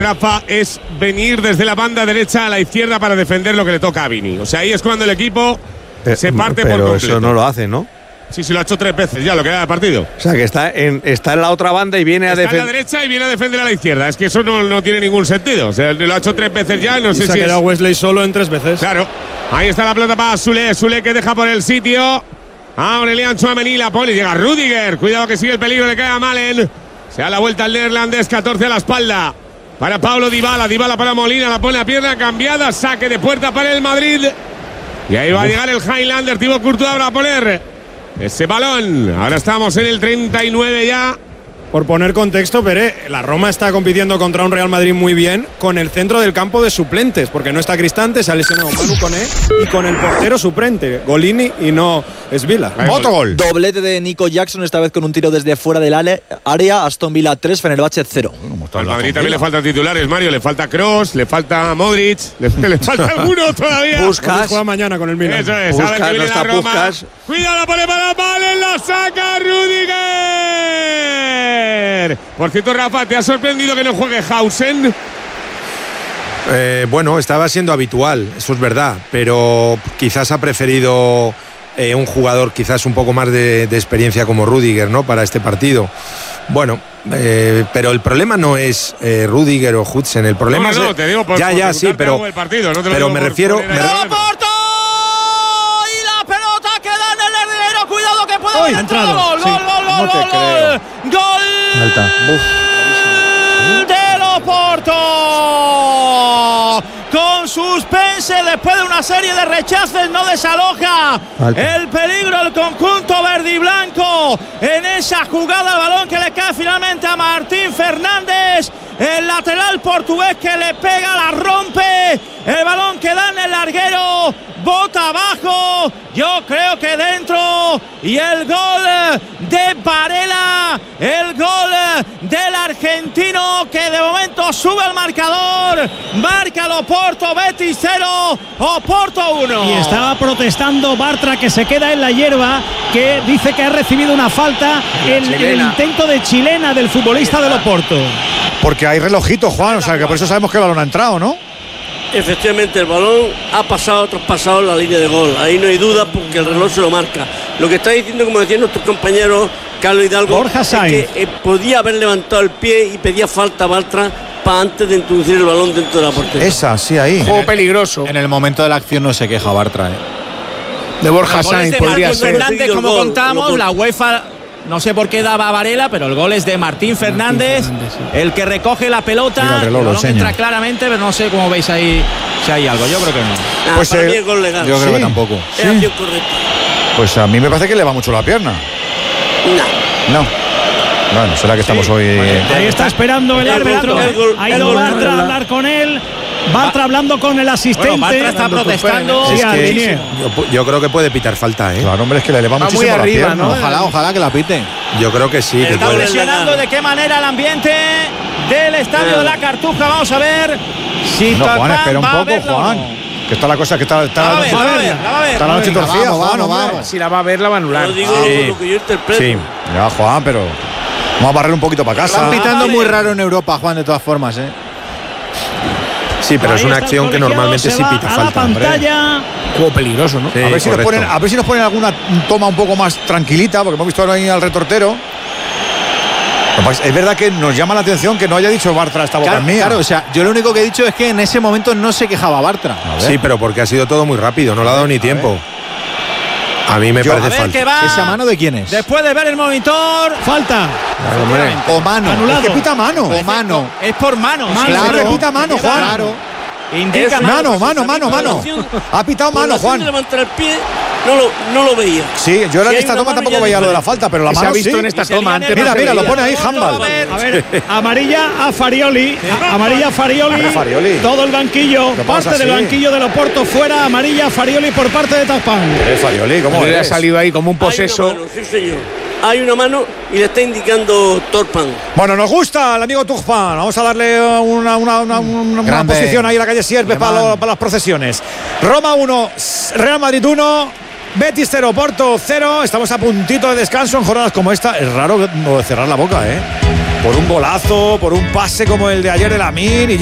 Rafa, es venir desde la banda derecha a la izquierda para defender lo que le toca a Vini. O sea, ahí es cuando el equipo se parte por completo. Pero eso no lo hace, ¿no? Sí, lo ha hecho 3 veces ya, lo que queda de partido. O sea, que está en la otra banda y viene a defender. Está en la derecha y viene a defender a la izquierda. Es que eso no tiene ningún sentido. O sea, lo ha hecho 3 veces ya, no sé si. Se ha quedado Wesley solo en 3 veces. Claro. Ahí está la pelota para Sule. Sule que deja por el sitio a Aurelian Tchouaméni. La pone, llega Rudiger. Cuidado que sigue el peligro, le cae a Malen. Se da la vuelta al neerlandés, 14 a la espalda. Para Paulo Dybala, Dybala para Molina, la pone a pierna cambiada, saque de puerta para el Madrid. Y ahí va a llegar el Highlander, Thibaut Courtois va a poner ese balón. Ahora estamos en el 39 ya. Por poner contexto, Pere, la Roma está compitiendo contra un Real Madrid muy bien con el centro del campo de suplentes, porque no está Cristante, se ha lesionado Manu Koné y con el portero suplente, Golini y no Svila. Autogol. Doblete de Nico Jackson, esta vez con un tiro desde fuera del área. Aston Villa 3, Fenerbahce 0. Al Madrid también le faltan titulares, Mario. Le falta Kroos, le falta Modric, le falta alguno todavía. Puskas juega mañana con el Milan. Eso es, Puskas, sabe que no está Puskas. Cuidado, la pone para Malen, la saca Rudiger. Por cierto, Rafa, ¿te ha sorprendido que no juegue Hausen? Bueno, estaba siendo habitual, eso es verdad, pero quizás ha preferido un jugador quizás un poco más de experiencia como Rudiger, ¿no? Para este partido. Bueno, pero el problema no es Rudiger o Hudson, el problema no, es… te digo por sí, pero el partido, no te pero me refiero… ¡Y la pelota queda en el larguero! ¡Cuidado que puede haber entrado! ¡Gol! ¡Del Oporto! Con suspense después de una serie de rechaces, no desaloja el peligro el conjunto verde y blanco en esa jugada. El balón que le cae finalmente a Martín Fernández, el lateral portugués que le pega, la rompe, el balón que da en el larguero, bota abajo, yo creo que dentro, y el gol de Varela, el gol del argentino que de momento sube al marcador, marca el Oporto, Betis 0, Oporto 1. Y estaba protestando Bartra, que se queda en la hierba, que dice que ha recibido una falta en el intento de chilena del futbolista del Oporto. Porque hay relojito, Juan, o sea que por eso sabemos que el balón ha entrado, ¿no? Efectivamente, el balón ha traspasado la línea de gol. Ahí no hay duda porque el reloj se lo marca. Lo que está diciendo, como decían nuestros compañeros Carlos Hidalgo, Borja Sainz, es que podía haber levantado el pie y pedía falta a Bartra para antes de introducir el balón dentro de la portería. Esa, sí, ahí. Juego peligroso. En el momento de la acción no se queja Bartra, De Borja Sainz podría ser. Fernández, como contamos, la UEFA… No sé por qué daba a Varela, pero el gol es de Martín Fernández, el que recoge la pelota. Mira, el reloj entra claramente, pero no sé cómo veis ahí si hay algo. Yo creo que no. Pues para mí es gol legal. Yo creo que tampoco. Es acción correcta. Pues a mí me parece que le va mucho la pierna. No. Bueno, será que estamos hoy… Ahí está esperando el árbitro. Ha ido Bartra a hablar con él. Bartra hablando con el asistente. Bueno, Bartra está protestando. Es que yo creo que puede pitar falta, ¿eh? Claro, hombre, es que le va muchísimo muy arriba, la pierna. ¿no? Ojalá que la piten. Yo creo que sí, que Está puede. presionando de qué manera el ambiente del estadio de la Cartuja. Vamos a ver si No, Juan, espera un va a poco, verla o Juan. no. Que está la cosa que está… La va a ver. Está la noche torcida, Juan, hombre. Si la va a ver, la va a anular. Lo digo lo que yo interpreto. Sí, ya, Juan, pero vamos a barrer un poquito para casa. Están pitando muy raro en Europa, Juan, de todas formas, Sí, pero es una acción que normalmente sí pita a falta. la pantalla. Juego peligroso, ¿no? Sí, A ver si nos ponen alguna toma un poco más tranquilita, porque hemos visto ahora ahí al retortero. Es verdad que nos llama la atención que no haya dicho Bartra esta boca mía. Claro, o sea, yo lo único que he dicho es que en ese momento no se quejaba Bartra. Sí, pero porque ha sido todo muy rápido, no le ha dado ni tiempo. A mí me parece falta. Que va. ¿Esa mano de quién es? Después de ver el monitor, Falta. O mano. Anulado. Es que pita mano. O mano. es por mano. Claro, pita mano, Juan. Claro. Indica Mano. Ha pitado mano, Juan. Juan. Levantar el pie, no lo veía. Sí, yo en esta toma tampoco veía lo de la falta, pero la Se ha mano visto sí. en esta toma antes. Mira, lo pone ahí Handball. A ver, amarilla a Farioli. Amarilla a Farioli. Farioli. Todo el banquillo, ¿Qué pasa, parte del sí? banquillo del Oporto fuera. Amarilla a Farioli por parte de Taspán. Farioli, ¿cómo Le ha es? salido ahí como un poseso. Sí, señor. Hay una mano y le está indicando Torpan. Bueno, nos gusta el amigo Turpan. Vamos a darle una posición ahí en la calle Sierpes para las procesiones. Roma 1, Real Madrid 1, Betis 0, Porto 0. Estamos a puntito de descanso en jornadas como esta. Es raro no cerrar la boca, ¿eh? por un golazo, por un pase como el de ayer de Lamine.